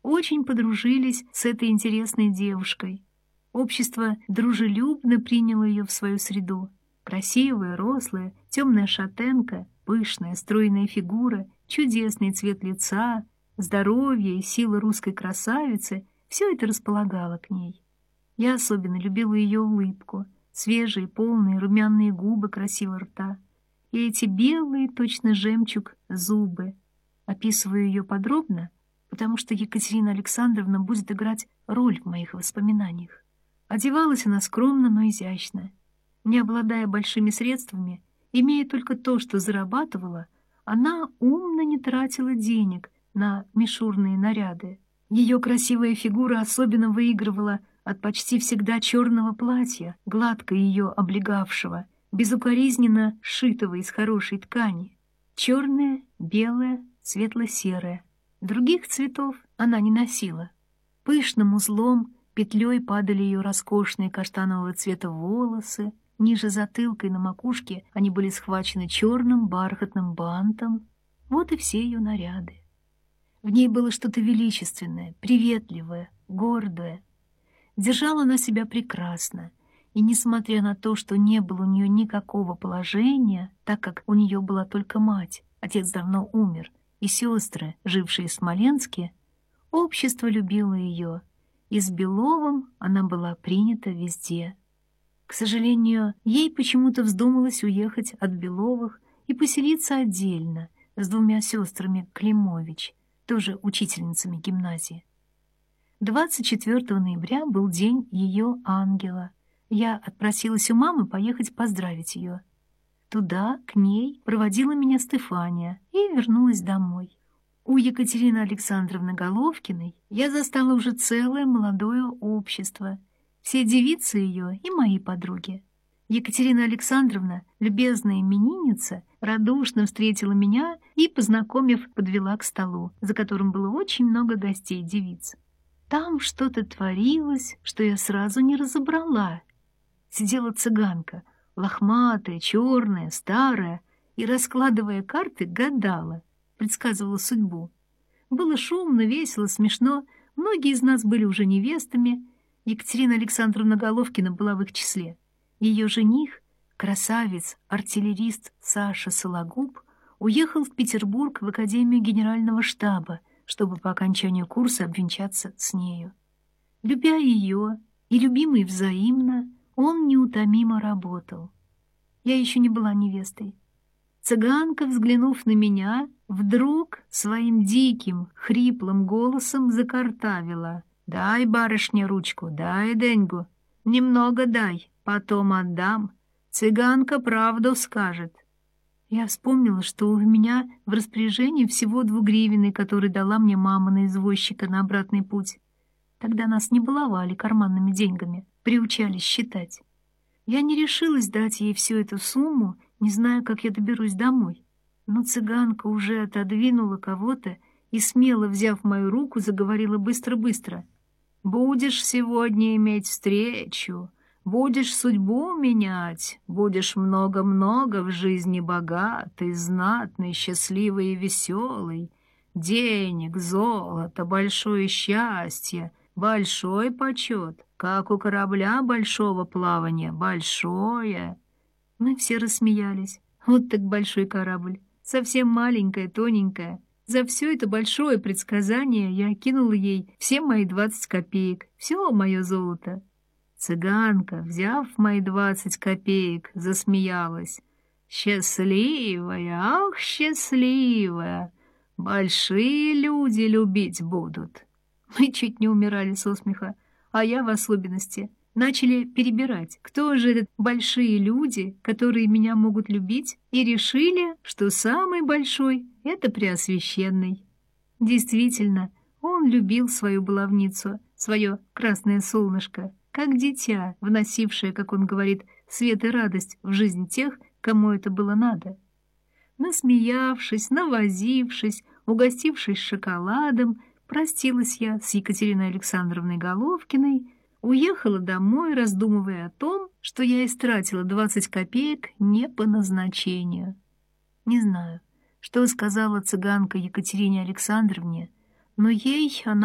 очень подружились с этой интересной девушкой. Общество дружелюбно приняло ее в свою среду. Красивая, рослая, темная шатенка, пышная, стройная фигура, чудесный цвет лица, здоровье и сила русской красавицы — все это располагало к ней. Я особенно любила ее улыбку, свежие, полные, румяные губы красивого рта и эти белые, точно жемчуг, зубы. Описываю ее подробно, потому что Екатерина Александровна будет играть роль в моих воспоминаниях. Одевалась она скромно, но изящно. Не обладая большими средствами, имея только то, что зарабатывала, она умно не тратила денег на мишурные наряды. Ее красивая фигура особенно выигрывала от почти всегда черного платья, гладко ее облегавшего, безукоризненно сшитого из хорошей ткани. Черное, белое, светло-серое. Других цветов она не носила. Пышным узлом, петлей падали ее роскошные каштанового цвета волосы, ниже затылка и на макушке они были схвачены черным бархатным бантом. Вот и все ее наряды. В ней было что-то величественное, приветливое, гордое. Держала она себя прекрасно, и, несмотря на то, что не было у нее никакого положения, так как у нее была только мать, отец давно умер, и сестры, жившие в Смоленске, общество любило ее, и с Беловым она была принята везде. К сожалению, ей почему-то вздумалось уехать от Беловых и поселиться отдельно с двумя сестрами Климович, тоже учительницами гимназии. 24 ноября был день ее ангела. Я отпросилась у мамы поехать поздравить ее. Туда, к ней, проводила меня Стефания и вернулась домой. У Екатерины Александровны Головкиной я застала уже целое молодое общество, все девицы ее и мои подруги. Екатерина Александровна, любезная именинница, радушно встретила меня и, познакомив, подвела к столу, за которым было очень много гостей-девиц. Там что-то творилось, что я сразу не разобрала. Сидела цыганка, лохматая, черная, старая, и, раскладывая карты, гадала, предсказывала судьбу. Было шумно, весело, смешно. Многие из нас были уже невестами. Екатерина Александровна Головкина была в их числе. Ее жених, красавец, артиллерист Саша Сологуб, уехал в Петербург в Академию Генерального штаба, чтобы по окончанию курса обвенчаться с нею. Любя ее и любимый взаимно, он неутомимо работал. Я еще не была невестой. Цыганка, взглянув на меня, вдруг своим диким, хриплым голосом закартавила: «Дай, барышня, ручку, дай деньгу, немного дай, потом отдам, цыганка правду скажет». Я вспомнила, что у меня в распоряжении всего 2 гривны, которые дала мне мама на извозчика на обратный путь. Тогда нас не баловали карманными деньгами, приучались считать. Я не решилась дать ей всю эту сумму, не зная, как я доберусь домой. Но цыганка уже отодвинула кого-то и, смело взяв мою руку, заговорила быстро-быстро. «Будешь сегодня иметь встречу, будешь судьбу менять, будешь много-много в жизни богатый, знатный, счастливый и веселый. Денег, золото, большое счастье, большой почет, как у корабля большого плавания, большое». Мы все рассмеялись. Вот так большой корабль, совсем маленькая, тоненькая. За все это большое предсказание я кинула ей все мои 20 копеек, все мое золото. Цыганка, взяв мои 20 копеек, засмеялась. «Счастливая, ах, счастливая! Большие люди любить будут». Мы чуть не умирали со смеха, а я в особенности. Начали перебирать, кто же это большие люди, которые меня могут любить, и решили, что самый большой — это Преосвященный. Действительно, он любил свою баловницу, свое красное солнышко, как дитя, вносившее, как он говорит, свет и радость в жизнь тех, кому это было надо. Насмеявшись, навозившись, угостившись шоколадом, простилась я с Екатериной Александровной Головкиной, уехала домой, раздумывая о том, что я истратила 20 копеек не по назначению. Не знаю, что сказала цыганка Екатерине Александровне, но ей она